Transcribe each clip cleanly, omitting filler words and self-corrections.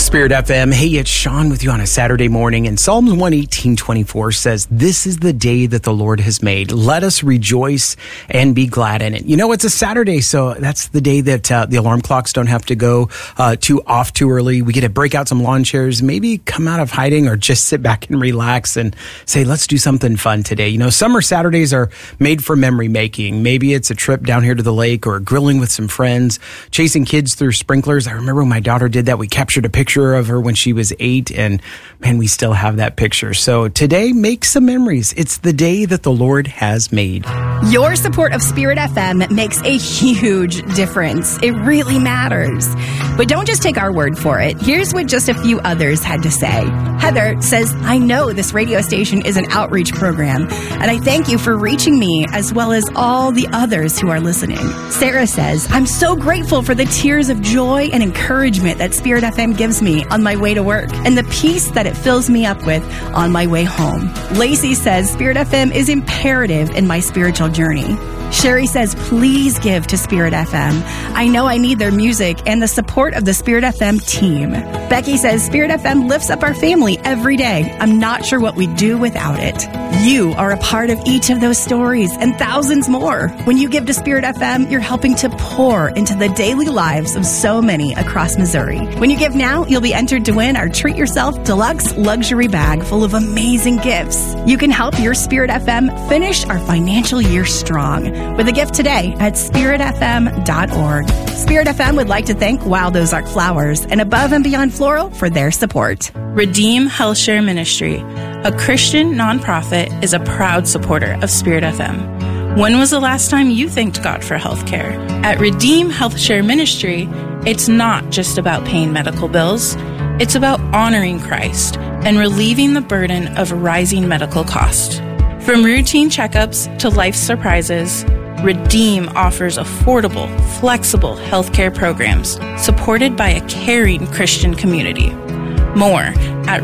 Spirit FM. Hey, it's Sean with you on a Saturday morning, and Psalms 118:24 says, "This is the day that the Lord has made. Let us rejoice and be glad in it." You know, it's a Saturday, so that's the day that the alarm clocks don't have to go too early. We get to break out some lawn chairs, maybe come out of hiding or just sit back and relax and say, let's do something fun today. You know, summer Saturdays are made for memory making. Maybe it's a trip down here to the lake or grilling with some friends, chasing kids through sprinklers. I remember when my daughter did that. We captured a picture of her when she was 8, and man, we still have that picture. So today, make some memories. It's the day that the Lord has made. Your support of Spirit FM makes a huge difference. It really matters. But don't just take our word for it. Here's what just a few others had to say. Heather says, "I know this radio station is an outreach program, and I thank you for reaching me as well as all the others who are listening." Sarah says, "I'm so grateful for the tears of joy and encouragement that Spirit FM gives me on my way to work and the peace that it fills me up with on my way home." Lacey says, "Spirit FM is imperative in my spiritual journey." Sherry says, "Please give to Spirit FM. I know I need their music and the support of the Spirit FM team." Becky says, "Spirit FM lifts up our family every day. I'm not sure what we'd do without it." You are a part of each of those stories and thousands more. When you give to Spirit FM, you're helping to pour into the daily lives of so many across Missouri. When you give now, you'll be entered to win our Treat Yourself Deluxe Luxury Bag full of amazing gifts. You can help your Spirit FM finish our financial year strong with a gift today at spiritfm.org. Spirit FM would like to thank Wild Ozark Flowers and Above and Beyond Floral for their support. Redeem Healthshare Ministry, a Christian nonprofit, is a proud supporter of Spirit FM. When was the last time you thanked God for healthcare? At Redeem Healthshare Ministry, it's not just about paying medical bills. It's about honoring Christ and relieving the burden of rising medical costs. From routine checkups to life surprises, Redeem offers affordable, flexible healthcare programs supported by a caring Christian community. More at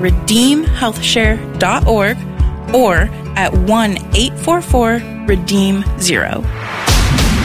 redeemhealthshare.org or at 1-844-REDEEM-0.